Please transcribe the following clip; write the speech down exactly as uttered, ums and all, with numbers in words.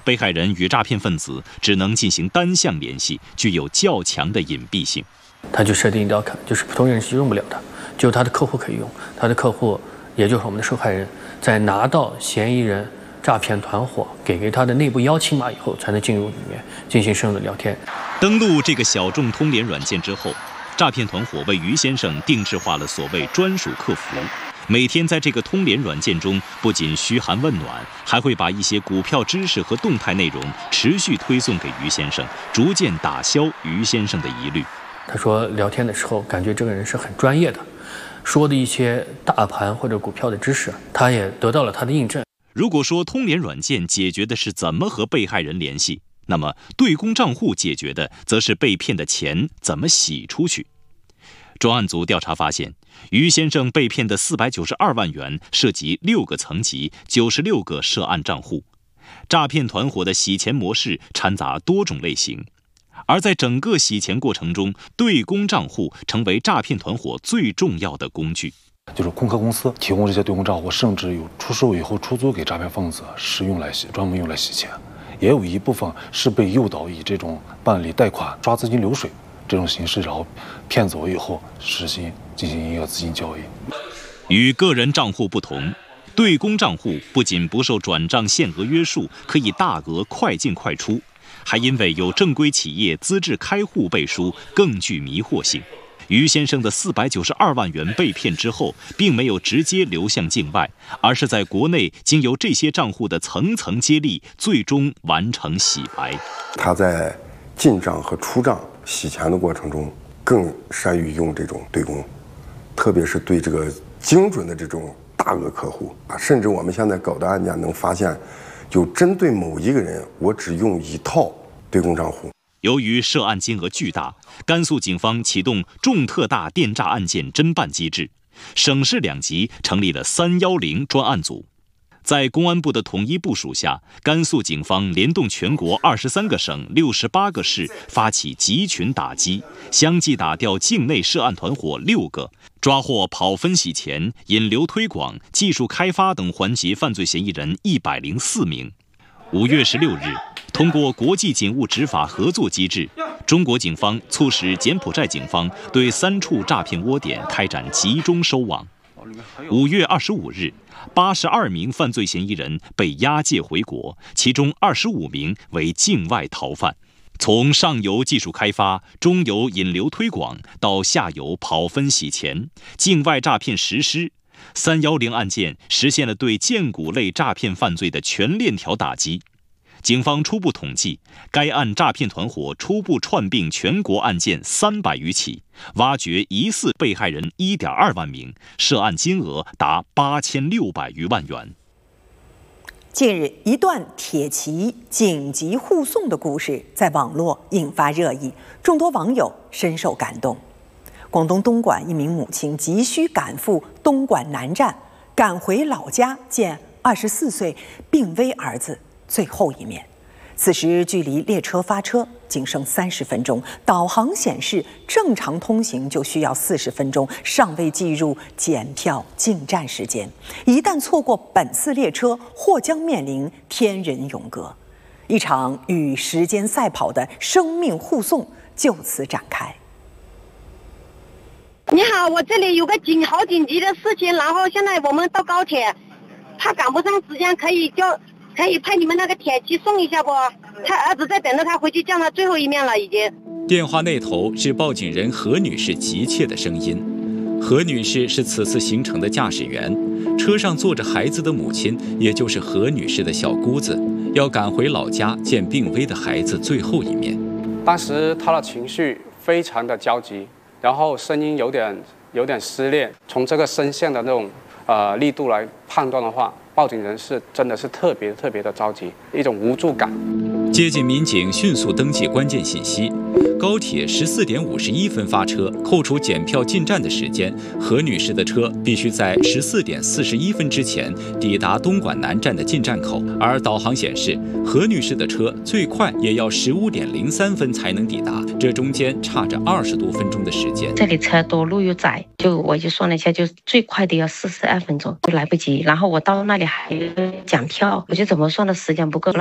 被害人与诈骗分子只能进行单向联系，具有较强的隐蔽性。 他就设定一道坎，就是普通人是用不了的，只有他的客户可以用。他的客户，也就是我们的受害人，在拿到嫌疑人诈骗团伙给给他的内部邀请码以后，才能进入里面进行深入的聊天。 登录这个小众通联软件之后，诈骗团伙为于先生定制化了所谓专属客服。每天在这个通联软件中，不仅嘘寒问暖，还会把一些股票知识和动态内容持续推送给于先生，逐渐打消于先生的疑虑。 他说聊天的时候感觉这个人是很专业的，说的一些大盘或者股票的知识，他也得到了他的印证。 如果说通联软件解决的是怎么和被害人联系，那么对公账户解决的则是被骗的钱怎么洗出去。专案组调查发现，于先生被骗的四百九十二万元涉及六个层级、九十六个涉案账户，诈骗团伙的洗钱模式掺杂多种类型。而在整个洗钱过程中，对公账户成为诈骗团伙最重要的工具。 就是空壳公司提供这些对公账户，甚至有出售以后出租给诈骗分子，是用来洗，专门用来洗钱。也有一部分是被诱导以这种办理贷款、抓资金流水这种形式，然后骗走以后实行进行一个资金交易。 与个人账户不同，对公账户不仅不受转账限额约束，可以大额快进快出，还因为有正规企业资质开户背书，更具迷惑性。于先生的四百九十二万元被骗之后，并没有直接流向境外，而是在国内经由这些账户的层层接力，最终完成洗白。 他在进账和出账洗钱的过程中，更善于用这种对公，特别是对这个精准的这种大额客户啊，甚至我们现在搞的案件能发现，就针对某一个人，我只用一套对公账户。 由于涉案金额巨大，甘肃警方启动重特大电诈案件侦办机制，省市两级成立了三一零专案组。在公安部的统一部署下，甘肃警方联动全国二十三个省、六十八个市，发起集群打击，相继打掉境内涉案团伙六个，抓获跑分洗钱、引流推广、技术开发等环节犯罪嫌疑人一百零四名。五月十六日，通过国际警务执法合作机制，中国警方促使柬埔寨警方对三处诈骗窝点开展集中收网。五月二十五日，八十二名犯罪嫌疑人被押解回国，其中二十五名为境外逃犯。从上游技术开发、中游引流推广到下游跑分洗钱，境外诈骗实施，三一零案件实现了对荐股类诈骗犯罪的全链条打击。警方初步统计，该案诈骗团伙初步串并全国案件三百余起，挖掘疑似被害人一点二万名，涉案金额达八千六百余万元。 近日，一段铁骑紧急护送的故事在网络引发热议，众多网友深受感动。广东东莞一名母亲急需赶赴东莞南站，赶回老家见二十四岁病危儿子最后一面。此时距离列车发车仅剩三十分钟，导航显示正常通行就需要四十分钟，尚未计入检票进站时间。一旦错过本次列车，或将面临天人永隔。一场与时间赛跑的生命护送就此展开。 你好，我这里有个紧好紧急的事情，然后现在我们到高铁，他赶不上时间，可以叫可以派你们那个铁骑送一下不？他儿子在等着他回去见他最后一面了，已经。 电话那头是报警人何女士急切的声音。何女士是此次行程的驾驶员，车上坐着孩子的母亲，也就是何女士的小姑子，要赶回老家见病危的孩子最后一面。 当时她的情绪非常的焦急，然后声音有点有点撕裂。从这个声线的那种呃力度来判断的话，报警人是真的是特别特别的着急，一种无助感。 接近民警迅速登记关键信息，高铁十四点五十一分发车，扣除检票进站的时间，何女士的车必须在十四点四十一分之前抵达东莞南站的进站口，而导航显示何女士的车最快也要十五点零三分才能抵达，这中间差着二十多分钟的时间。 这里车多路又窄，就我就算了一下，就最快的要四十二分钟，就来不及。然后我到那里还讲票，我就怎么算的时间不够了。